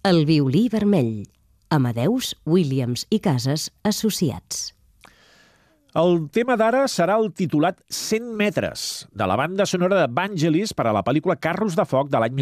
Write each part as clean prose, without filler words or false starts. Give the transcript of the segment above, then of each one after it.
El violí vermell. Amadeus, Williams i Casas, associats. El tema d'ara serà el titulat 100 metres, de la banda sonora de Vangelis per a la pel·lícula Carros de foc de l'any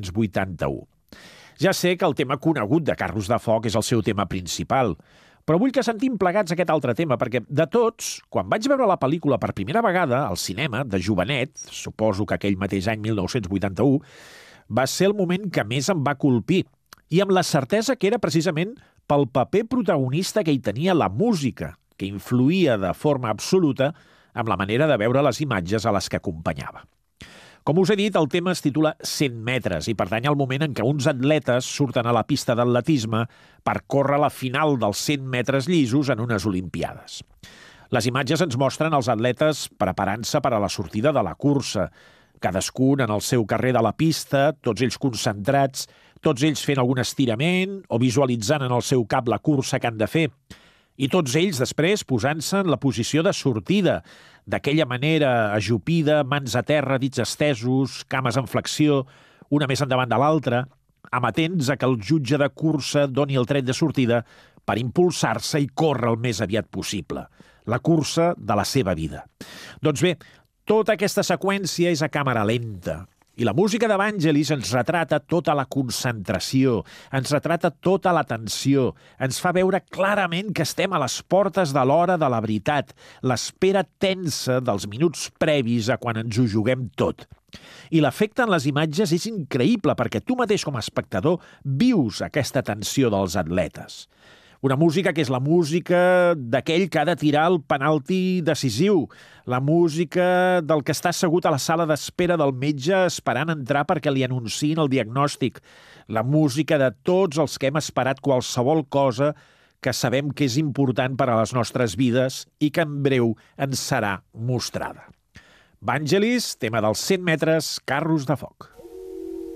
1981. Ja sé que el tema conegut de Carros de foc és el seu tema principal, però vull que sentim plegats aquest altre tema, perquè de tots, quan vaig veure la pel·lícula per primera vegada al cinema, de jovenet, suposo que aquell mateix any 1981, va ser el moment que més em va colpir, i amb la certesa que era precisament pel paper protagonista que hi tenia la música, que influïa de forma absoluta amb la manera de veure les imatges a les que acompanyava. Com us he dit, el tema es titula 100 metres i pertany al moment en què uns atletes surten a la pista d'atletisme per córrer la final dels 100 metres llisos en unes Olimpiades. Les imatges ens mostren els atletes preparant-se per a la sortida de la cursa, cadascun en el seu carrer de la pista, tots ells concentrats, tots ells fent algun estirament o visualitzant en el seu cap la cursa que han de fer. I tots ells després posant-se en la posició de sortida, d'aquella manera ajupida, mans a terra, dits estesos, cames en flexió, una més endavant de l'altra, amatents a que el jutge de cursa doni el tret de sortida per impulsar-se i córrer el més aviat possible. La cursa de la seva vida. Doncs bé, tota aquesta seqüència és a càmera lenta. I la música de Vangelis ens retrata tota la concentració, ens retrata tota la tensió, ens fa veure clarament que estem a les portes de l'hora de la veritat, l'espera tensa dels minuts previs a quan ens ho juguem tot. I l'efecte en les imatges és increïble perquè tu mateix com a espectador vius aquesta tensió dels atletes. Una música que és la música d'aquell que ha de tirar el penalti decisiu, la música del que està assegut a la sala d'espera del metge esperant entrar perquè li anunciïn el diagnòstic, la música de tots els que hem esperat qualsevol cosa que sabem que és important per a les nostres vides i que en breu ens serà mostrada. Vangelis, tema dels 100 metres, Carros de foc.